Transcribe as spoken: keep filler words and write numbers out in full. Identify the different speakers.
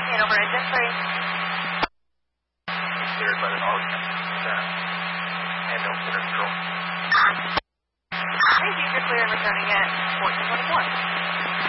Speaker 1: Hanover, engine three.
Speaker 2: Cleared by the Norwegian. And no clear control.
Speaker 1: Thank you, you're clear and returning at fourteen twenty-four.